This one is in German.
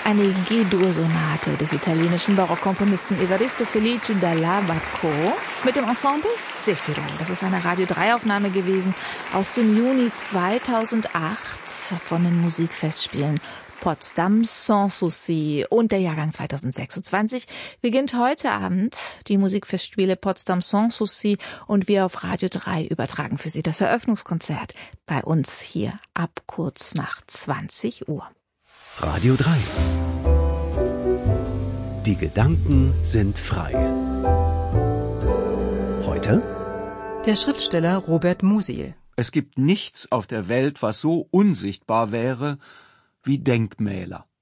Eine G-Dur-Sonate des italienischen Barockkomponisten Evaristo Felice dalla Barco mit dem Ensemble Zefiro. Das ist eine Radio-3-Aufnahme gewesen aus dem Juni 2008 von den Musikfestspielen Potsdam Sans Souci, und der Jahrgang 2026 beginnt heute Abend die Musikfestspiele Potsdam Sans Souci, und wir auf Radio 3 übertragen für Sie das Eröffnungskonzert bei uns hier ab kurz nach 20 Uhr. Radio 3. Die Gedanken sind frei. Heute der Schriftsteller Robert Musil. Es gibt nichts auf der Welt, was so unsichtbar wäre wie Denkmäler.